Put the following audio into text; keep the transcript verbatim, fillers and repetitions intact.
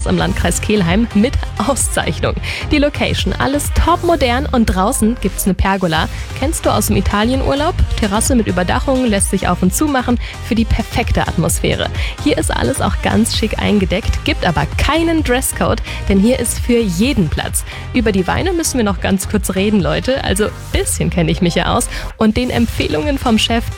im Landkreis Kelheim mit Auszeichnung. Die Location, alles top modern und draußen gibt's eine Pergola. Kennst du aus dem Italienurlaub? Terrasse mit Überdachung, lässt sich auf und zu machen für die perfekte Atmosphäre. Hier ist alles auch ganz schick eingedeckt, gibt aber keinen Dresscode, denn hier ist für jeden Platz. Über die Weine müssen wir noch ganz kurz reden, Leute. Also ein bisschen kenne ich mich ja aus. Und den Empfehlungen vom Chef